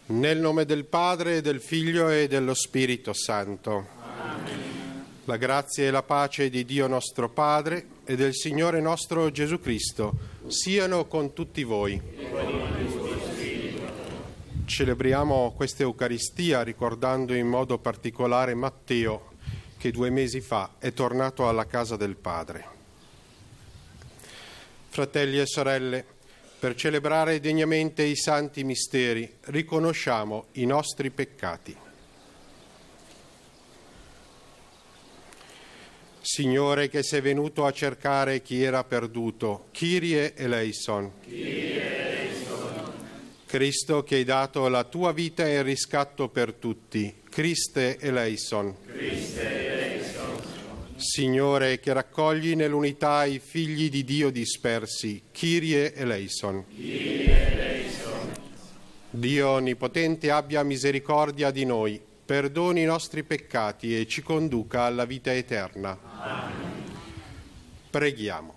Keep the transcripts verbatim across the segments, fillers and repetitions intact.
Nel nome del Padre, del Figlio e dello Spirito Santo. Amen. La grazia e la pace di Dio nostro Padre e del Signore nostro Gesù Cristo siano con tutti voi. Celebriamo questa Eucaristia ricordando in modo particolare Matteo, che due mesi fa è tornato alla casa del Padre. Fratelli e sorelle, per celebrare degnamente i santi misteri, riconosciamo i nostri peccati. Signore, che sei venuto a cercare chi era perduto, Kyrie eleison. Kyrie eleison. Cristo, che hai dato la tua vita e il riscatto per tutti, Christe eleison. Christe eleison. Signore, che raccogli nell'unità i figli di Dio dispersi, Kyrie eleison. Kyrie eleison. Dio Onnipotente abbia misericordia di noi, perdoni i nostri peccati e ci conduca alla vita eterna. Amen. Preghiamo.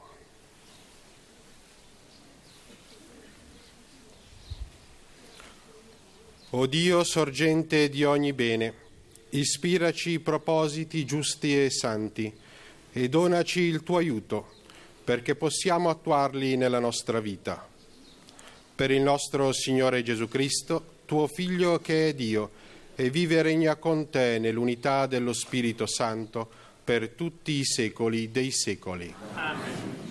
O Dio, sorgente di ogni bene, ispiraci propositi giusti e santi e donaci il tuo aiuto perché possiamo attuarli nella nostra vita. Per il nostro Signore Gesù Cristo, tuo Figlio che è Dio e vive e regna con te nell'unità dello Spirito Santo per tutti i secoli dei secoli. Amen.